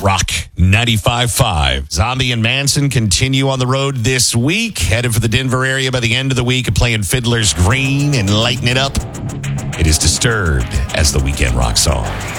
Rock 95.5. Zombie and Manson continue on the road this week. Headed for the Denver area by the end of the week and playing Fiddler's Green and lighting it up. It is Disturbed as the weekend rock song.